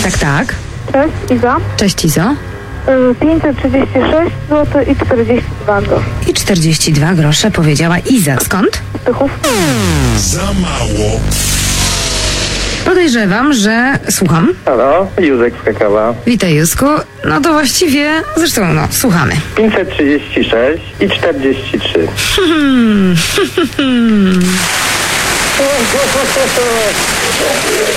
Tak, tak. Cześć, Iza. Cześć, Izo. 536 zł i 42 grosze. I 42 grosze powiedziała Iza. Skąd? Tychów. Za mało. Podejrzewam, że... Słucham. Halo, Józek z Krakowa. Witaj, Józku. No to właściwie... Zresztą, słuchamy. 536 i 43.